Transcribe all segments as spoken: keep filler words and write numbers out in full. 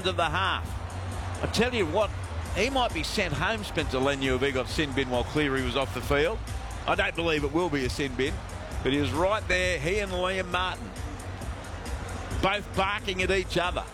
seconds of the half. I tell you what, he might be sent home, Spencer Leniu, if he got sin bin while Cleary was off the field. I don't believe it will be a sin bin, but he was right there, he and Liam Martin, both barking at each other.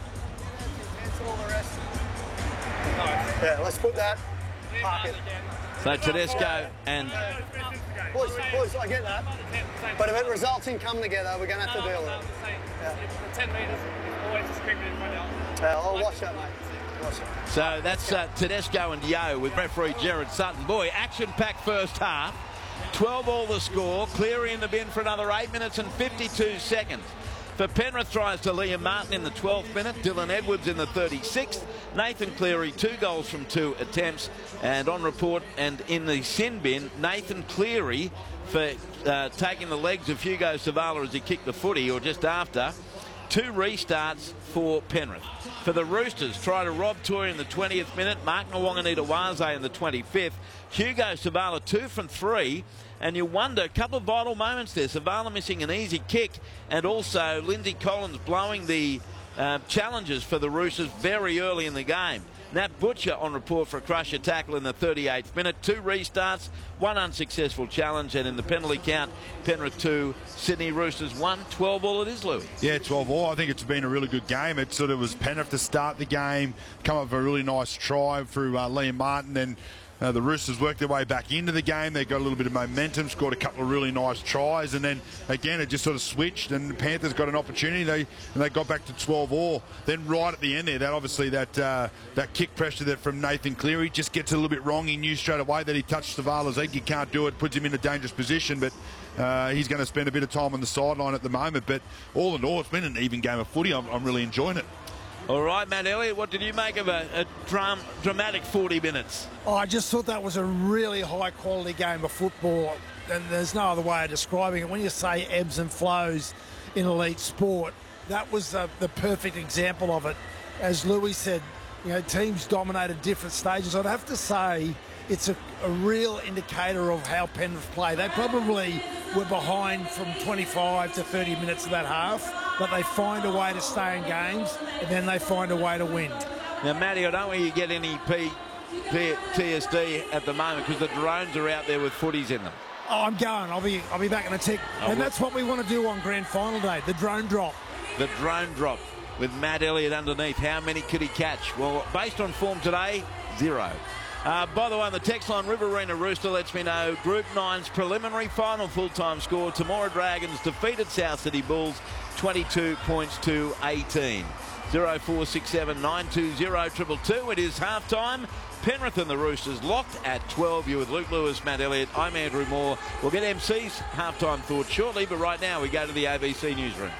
Yeah, let's put that. Park it. So Tedesco and... Boys, boys, I get that. But if it results in coming together, we're going to have to deal with it. Yeah. ten metres, always discriminating in front of Yeah, I'll watch that, mate. Watch it. So that's uh, Tedesco and Yeo with referee Gerard Sutton. Boy, action-packed first half. twelve all the score. Cleary in the bin for another eight minutes and fifty-two seconds. For Penrith tries to Liam Martin in the twelfth minute. Dylan Edwards in the thirty-sixth. Nathan Cleary, two goals from two attempts. And on report and in the sin bin, Nathan Cleary for uh, taking the legs of Hugo Savala as he kicked the footy, or just after. Two restarts for Penrith. For the Roosters, try to Rob Toy in the twentieth minute. Mark Nwanganita-Waze in the twenty-fifth. Hugo Savala, two from three. And you wonder, a couple of vital moments there. Savala missing an easy kick, and also Lindsay Collins blowing the uh, challenges for the Roosters very early in the game. Nat Butcher on report for a crusher tackle in the thirty-eighth minute. Two restarts, one unsuccessful challenge, and in the penalty count, Penrith two, Sydney Roosters one. twelve all it is, Louis. Yeah, twelve all. I think it's been a really good game. It sort of was Penrith to start the game, come up with a really nice try through uh, Liam Martin, and Uh, the Roosters worked their way back into the game. They got a little bit of momentum, scored a couple of really nice tries, and then again it just sort of switched, and the Panthers got an opportunity. They and they got back to twelve all. Then right at the end there, that obviously that uh, that kick pressure that from Nathan Cleary just gets a little bit wrong. He knew straight away that he touched Savala's leg. He can't do it, puts him in a dangerous position, but uh, he's going to spend a bit of time on the sideline at the moment. But all in all, it's been an even game of footy. I'm, I'm really enjoying it. All right, Matt Elliott, what did you make of a, a dram dramatic forty minutes? Oh, I just thought that was a really high-quality game of football, and there's no other way of describing it. When you say ebbs and flows in elite sport, that was the, the perfect example of it. As Louis said, you know, teams dominated different stages. I'd have to say it's a, a real indicator of how Penrith play. They probably were behind from twenty-five to thirty minutes of that half, but they find a way to stay in games, and then they find a way to win. Now, Matty, I don't want you to get any P, P, T S D at the moment because the drones are out there with footies in them. Oh, I'm going. I'll be I'll be back in a tick. Oh, and that's what we want to do on grand final day, the drone drop. The drone drop with Matt Elliott underneath. How many could he catch? Well, based on form today, zero. Uh, by the way, on the text line, River Arena Rooster lets me know Group nine's preliminary final full-time score. Temora Dragons defeated South City Bulls twenty-two points to eighteen. zero four six seven nine two zero two two two. It is halftime. Penrith and the Roosters locked at twelve. You with Luke Lewis, Matt Elliott. I'm Andrew Moore. We'll get M C's halftime thoughts shortly, but right now we go to the A B C newsroom.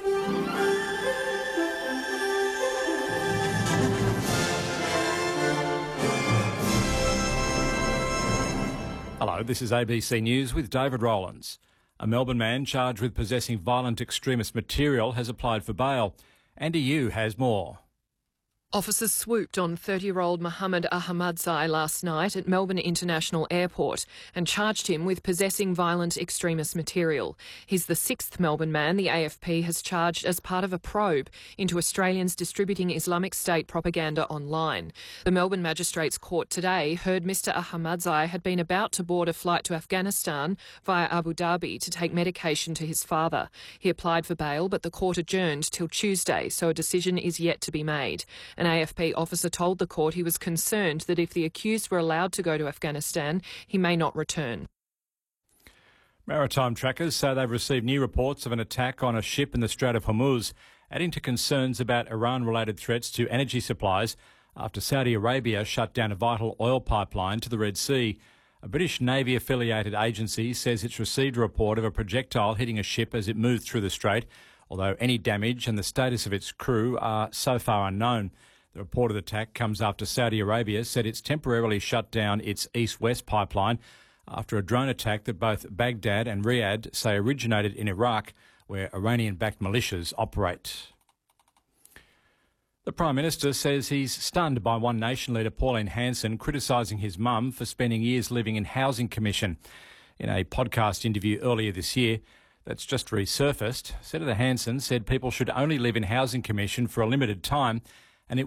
Hello, this is A B C News with David Rowlands. A Melbourne man charged with possessing violent extremist material has applied for bail. Andy Yu has more. Officers swooped on thirty-year-old Mohammed Ahmadzai last night at Melbourne International Airport and charged him with possessing violent extremist material. He's the sixth Melbourne man the A F P has charged as part of a probe into Australians distributing Islamic State propaganda online. The Melbourne Magistrates Court today heard Mister Ahmadzai had been about to board a flight to Afghanistan via Abu Dhabi to take medication to his father. He applied for bail, but the court adjourned till Tuesday, so a decision is yet to be made. An A F P officer told the court he was concerned that if the accused were allowed to go to Afghanistan, he may not return. Maritime trackers say they've received new reports of an attack on a ship in the Strait of Hormuz, adding to concerns about Iran-related threats to energy supplies after Saudi Arabia shut down a vital oil pipeline to the Red Sea. A British Navy-affiliated agency says it's received a report of a projectile hitting a ship as it moved through the strait, although any damage and the status of its crew are so far unknown. The reported attack comes after Saudi Arabia said it's temporarily shut down its east-west pipeline after a drone attack that both Baghdad and Riyadh say originated in Iraq, where Iranian-backed militias operate. The Prime Minister says he's stunned by One Nation leader Pauline Hanson criticising his mum for spending years living in Housing Commission. In a podcast interview earlier this year that's just resurfaced, Senator Hanson said people should only live in Housing Commission for a limited time